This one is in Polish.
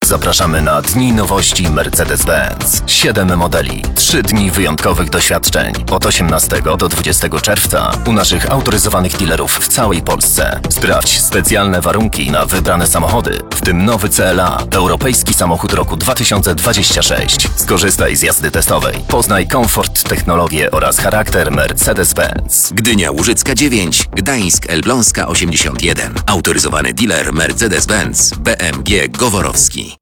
Zapraszamy na Dni Nowości Mercedes-Benz. 7 modeli, 3 dni wyjątkowych doświadczeń od 18 do 20 czerwca u naszych autoryzowanych dealerów w całej Polsce. Sprawdź specjalne warunki na wybrane samochody, w tym nowy CLA, europejski samochód roku 2026. Skorzystaj z jazdy testowej. Poznaj komfort, technologię oraz charakter Mercedes-Benz. Gdynia Łużycka 9, Gdańsk Elbląska 81. Autoryzowany dealer Mercedes-Benz BMG Goworowski.